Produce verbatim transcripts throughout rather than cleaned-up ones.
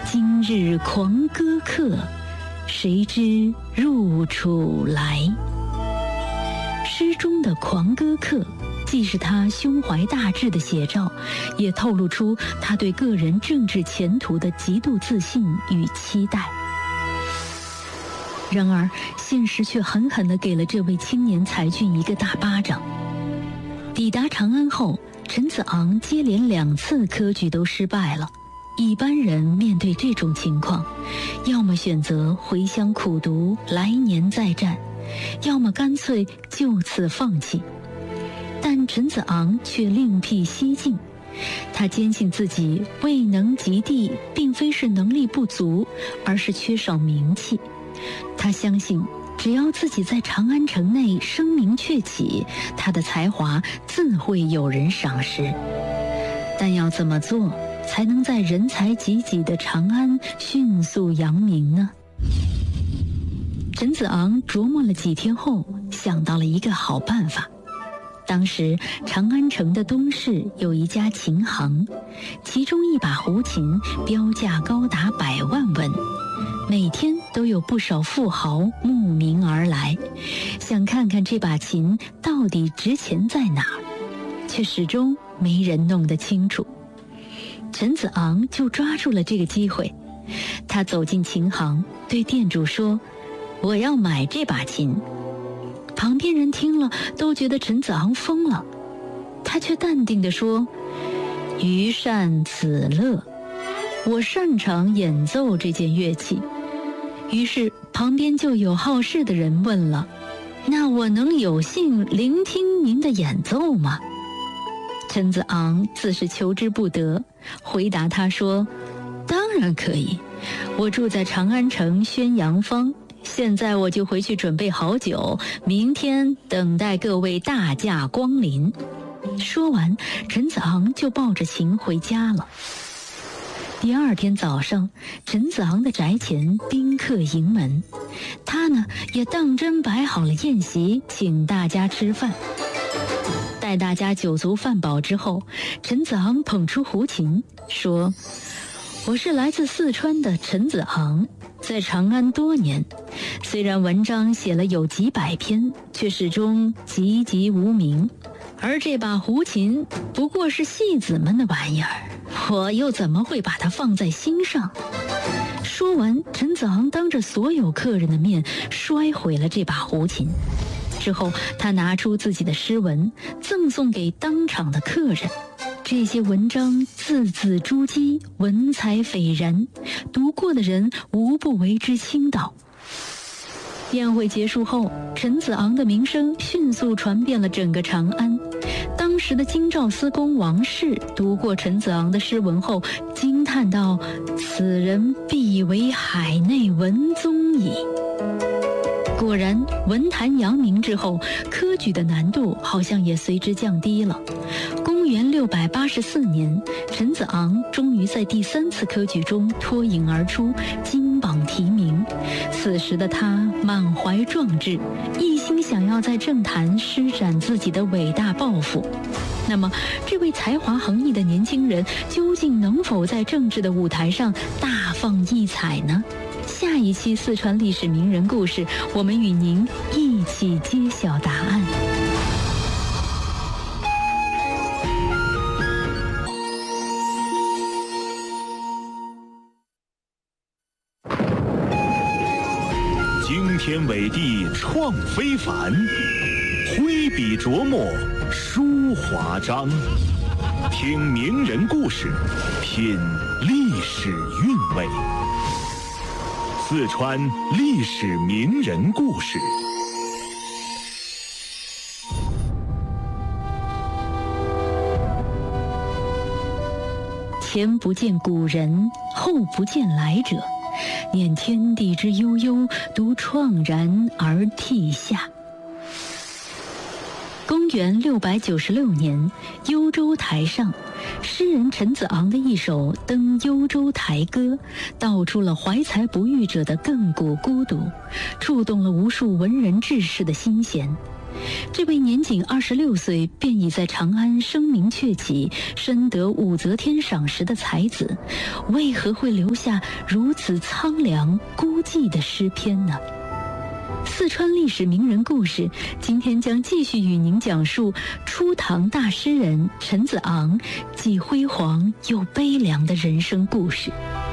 今日狂歌客，谁知入楚来。诗中的狂歌客既是他胸怀大志的写照，也透露出他对个人政治前途的极度自信与期待。然而现实却狠狠地给了这位青年才俊一个大巴掌。抵达长安后，陈子昂接连两次科举都失败了。一般人面对这种情况，要么选择回乡苦读，来年再战，要么干脆就此放弃。但陈子昂却另辟蹊径，他坚信自己未能及第，并非是能力不足，而是缺少名气。他相信只要自己在长安城内声名鹊起，他的才华自会有人赏识。但要怎么做才能在人才济济的长安迅速扬名呢？陈子昂琢磨了几天后，想到了一个好办法。当时长安城的东市有一家琴行，其中一把胡琴标价高达百万文，每天都有不少富豪慕名而来，想看看这把琴到底值钱在哪儿，却始终没人弄得清楚。陈子昂就抓住了这个机会，他走进琴行，对店主说：“我要买这把琴。”旁边人听了都觉得陈子昂疯了，他却淡定地说：“余善此乐，我擅长演奏这件乐器。”于是旁边就有好事的人问了：“那我能有幸聆听您的演奏吗？”陈子昂自是求之不得，回答他说：“当然可以，我住在长安城宣阳坊，现在我就回去准备好酒，明天等待各位大驾光临。”说完，陈子昂就抱着琴回家了。第二天早上，陈子昂的宅前宾客迎门，他呢也当真摆好了宴席，请大家吃饭。待大家酒足饭饱之后，陈子昂捧出胡琴，说：“我是来自四川的陈子昂，在长安多年，虽然文章写了有几百篇，却始终籍籍无名。而这把胡琴不过是戏子们的玩意儿，我又怎么会把它放在心上？”说完，陈子昂当着所有客人的面摔毁了这把胡琴。之后，他拿出自己的诗文，赠送给当场的客人。这些文章字字珠玑，文采斐然，读过的人无不为之倾倒。宴会结束后，陈子昂的名声迅速传遍了整个长安。当时的京兆司公王氏读过陈子昂的诗文后，惊叹道：“此人必为海内文宗矣。”果然，文坛扬名之后，科举的难度好像也随之降低了。公元六百八十四年，陈子昂终于在第三次科举中脱颖而出，金榜题名。此时的他满怀壮志，一心想要在政坛施展自己的伟大抱负。那么，这位才华横溢的年轻人究竟能否在政治的舞台上大放异彩呢？下一期四川历史名人故事，我们与您一起揭晓答案。 惊天伟地创非凡，挥笔琢磨书华章。听名人故事，品历史韵味。四川历史名人故事。 前不见古人，后不见来者，念天地之悠悠，独怆然而涕下。公元六百九十六年，幽州台上，诗人陈子昂的一首《登幽州台歌》，道出了怀才不遇者的亘古孤独，触动了无数文人志士的心弦。 这位年仅二十六岁便已在长安声名鹊起、深得武则天赏识的才子，为何会留下如此苍凉孤寂的诗篇呢？四川历史名人故事，今天将继续与您讲述初唐大诗人陈子昂既辉煌又悲凉的人生故事。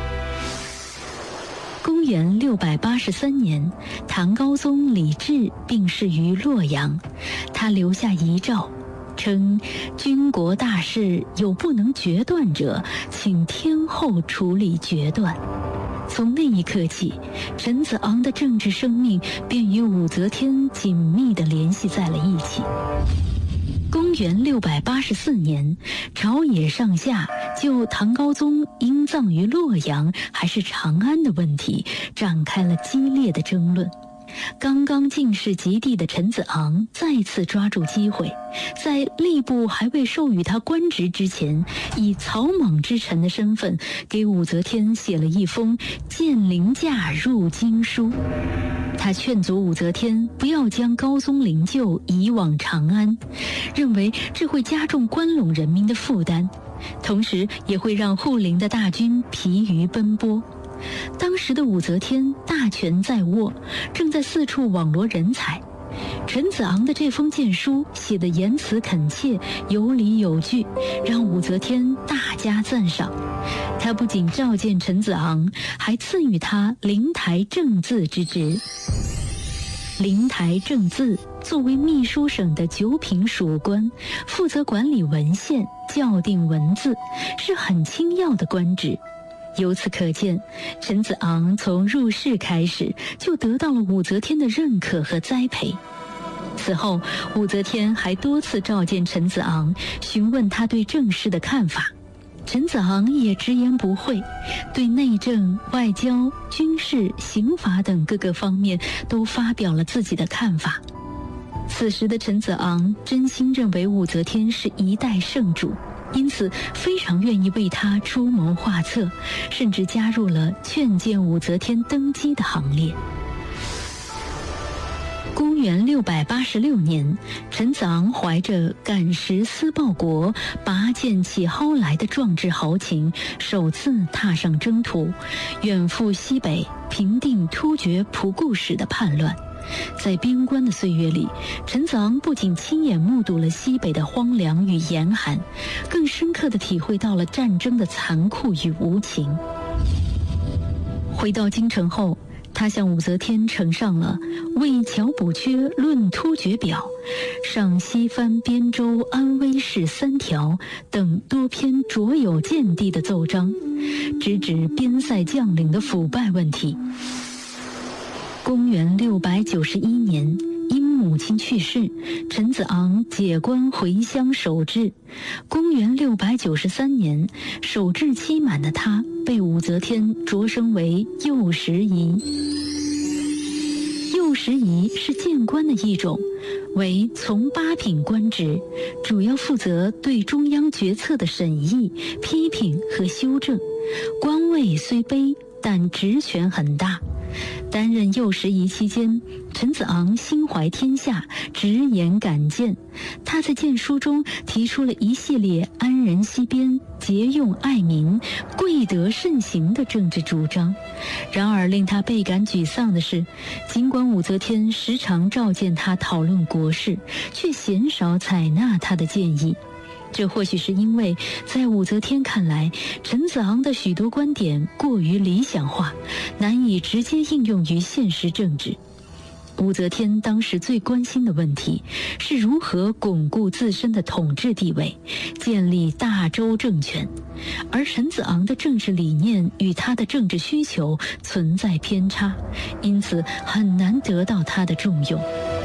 公元六百八十三年，唐高宗李治病逝于洛阳，他留下遗诏，称军国大事有不能决断者，请天后处理决断。从那一刻起，陈子昂的政治生命便与武则天紧密地联系在了一起。公元六百八十四年，朝野上下就唐高宗应葬于洛阳还是长安的问题展开了激烈的争论。刚刚进士及第的陈子昂再次抓住机会，在吏部还未授予他官职之前，以草莽之臣的身份给武则天写了一封荐凌驾入京书。他劝阻武则天不要将高宗灵柩移往长安，认为这会加重关陇人民的负担，同时也会让护灵的大军疲于奔波。当时的武则天大权在握，正在四处网罗人才。陈子昂的这封荐书写得言辞恳切，有理有据，让武则天大加赞赏。他不仅召见陈子昂，还赐予他灵台正字之职。灵台正字作为秘书省的九品属官，负责管理文献、校订文字，是很轻要的官职。由此可见，陈子昂从入仕开始就得到了武则天的认可和栽培。此后，武则天还多次召见陈子昂，询问他对政事的看法。陈子昂也直言不讳，对内政、外交、军事、刑法等各个方面都发表了自己的看法。此时的陈子昂真心认为武则天是一代圣主，因此非常愿意为他出谋划策，甚至加入了劝谏武则天登基的行列。公元六百八十六年，陈子昂怀着赶食思报国、拔剑起蒿来的壮志豪情，首次踏上征途，远赴西北，平定突厥仆固使的叛乱。在边关的岁月里，陈子昂不仅亲眼目睹了西北的荒凉与严寒，更深刻地体会到了战争的残酷与无情。回到京城后，他向武则天呈上了《为侨补缺论突厥表》《上西藩边州安危事三条》等多篇卓有见地的奏章，直指边塞将领的腐败问题。公元六百九十一年，因母亲去世，陈子昂解官回乡守制。公元六百九十三年，守制期满的他被武则天擢升为右拾遗。右拾遗是谏官的一种，为从八品官职，主要负责对中央决策的审议、批评和修正。官位虽卑，但职权很大。担任右拾遗期间，陈子昂心怀天下，直言敢谏。他在谏书中提出了一系列安人息边、节用爱民、贵德慎行的政治主张。然而令他倍感沮丧的是，尽管武则天时常召见他讨论国事，却鲜少采纳他的建议。这或许是因为在武则天看来，陈子昂的许多观点过于理想化，难以直接应用于现实政治。武则天当时最关心的问题是如何巩固自身的统治地位，建立大周政权，而陈子昂的政治理念与他的政治需求存在偏差，因此很难得到他的重用。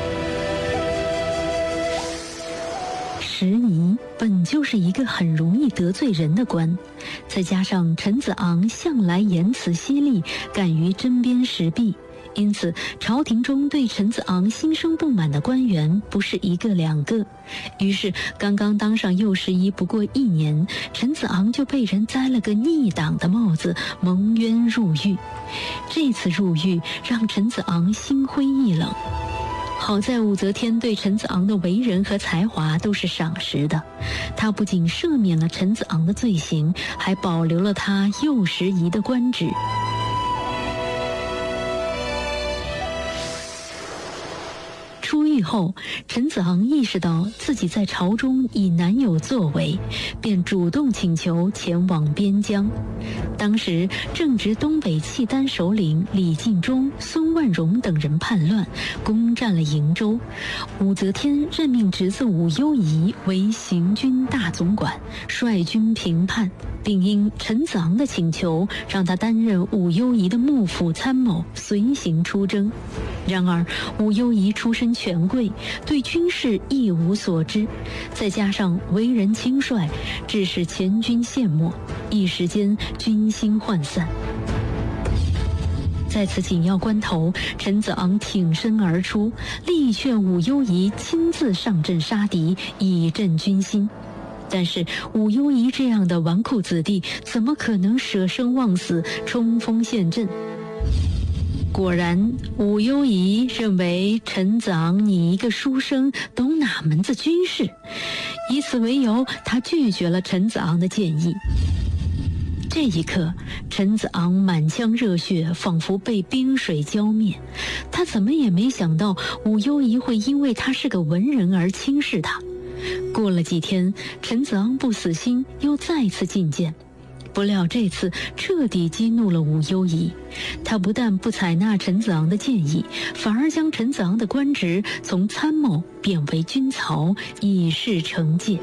拾遗本就是一个很容易得罪人的官，再加上陈子昂向来言辞犀利，敢于针砭时弊，因此朝廷中对陈子昂心生不满的官员不是一个两个。于是刚刚当上右拾遗不过一年，陈子昂就被人栽了个逆党的帽子，蒙冤入狱。这次入狱让陈子昂心灰意冷。 好在武则天对陈子昂的为人和才华都是赏识的，她不仅赦免了陈子昂的罪行，还保留了他右拾遗的官职。出狱后，陈子昂意识到自己在朝中已难有作为，便主动请求前往边疆。当时正值东北契丹首领李敬忠、孙万荣等人叛乱，攻占了瀛州。武则天任命侄子武攸宜为行军大总管，率军平叛，并因陈子昂的请求，让他担任武攸宜的幕府参谋，随行出征。然而，武攸宜出身权贵，对军事一无所知，再加上为人轻率，致使前军陷没，一时间军心涣散。在此紧要关头，陈子昂挺身而出，力劝武攸宜亲自上阵杀敌，以振军心。但是武攸宜这样的纨绔子弟，怎么可能舍生忘死，冲锋陷阵？果然，武攸宜认为陈子昂你一个书生懂哪门子军事，以此为由，他拒绝了陈子昂的建议。这一刻，陈子昂满腔热血仿佛被冰水浇灭，他怎么也没想到武攸宜会因为他是个文人而轻视他。过了几天，陈子昂不死心，又再次进谏。不料这次彻底激怒了武攸宜，他不但不采纳陈子昂的建议，反而将陈子昂的官职从参谋贬为军曹，以示惩戒。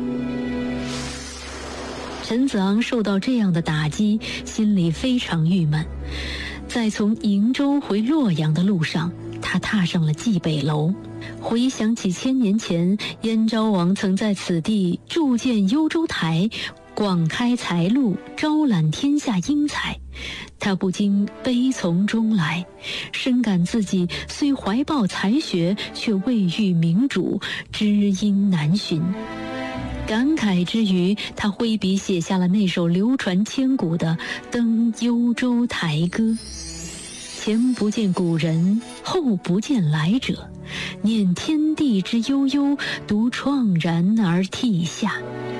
陈子昂受到这样的打击，心里非常郁闷。在从瀛州回洛阳的路上，他踏上了蓟北楼，回想起千年前燕昭王曾在此地筑建幽州台，广开财路，招揽天下英才，他不禁悲从中来，深感自己虽怀抱才学，却未遇明主，知音难寻。感慨之余，他挥笔写下了那首流传千古的《登幽州台歌》：前不见古人，后不见来者，念天地之悠悠，独怆然而涕下。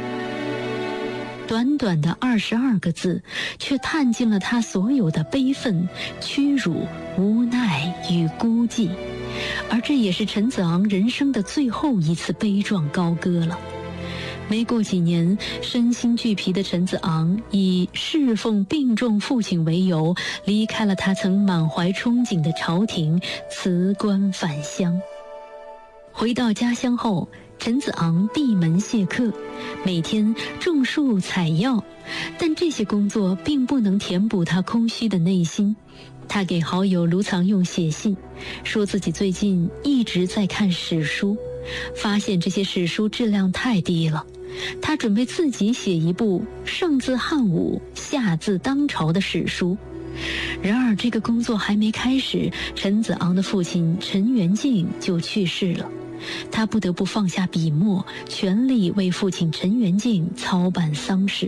短短的二十二个字，却探尽了他所有的悲愤、屈辱、无奈与孤寂，而这也是陈子昂人生的最后一次悲壮高歌了。没过几年，身心俱疲的陈子昂以侍奉病重父亲为由，离开了他曾满怀憧憬的朝廷，辞官返乡。回到家乡后，陈子昂闭门谢客，每天种树采药，但这些工作并不能填补他空虚的内心。他给好友卢藏用写信，说自己最近一直在看史书，发现这些史书质量太低了，他准备自己写一部上自汉武，下自当朝的史书。然而这个工作还没开始，陈子昂的父亲陈元敬就去世了，他不得不放下笔墨，全力为父亲陈元敬操办丧事。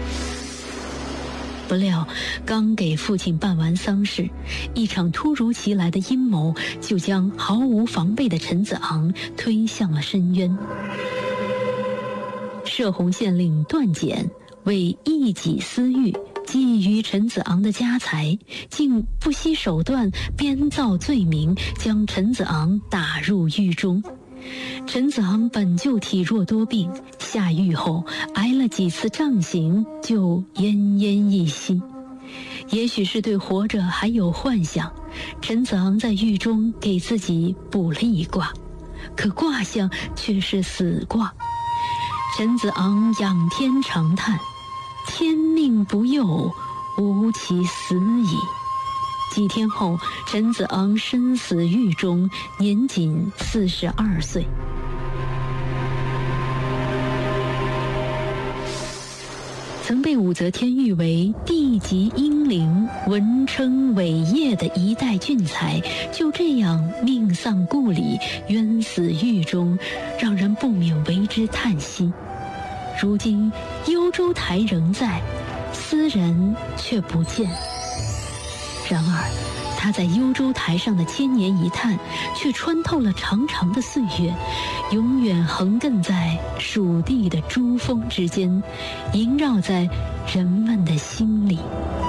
不料刚给父亲办完丧事，一场突如其来的阴谋就将毫无防备的陈子昂推向了深渊。摄洪县令段简为一己私欲，觊觎陈子昂的家财，竟不惜手段编造罪名，将陈子昂打入狱中。陈子昂本就体弱多病，下狱后挨了几次杖刑，就奄奄一息。也许是对活着还有幻想，陈子昂在狱中给自己卜了一卦，可卦象却是死卦。陈子昂仰天长叹：天命不佑，吾其死矣。几天后，陈子昂身死狱中，年仅四十二岁。曾被武则天誉为地级英灵、文称伟业的一代俊才，就这样命丧故里，冤死狱中，让人不免为之叹息。如今幽州台仍在，斯人却不见。然而他在幽州台上的千年一叹，却穿透了长长的岁月，永远横亘在蜀地的珠峰之间，萦绕在人们的心里。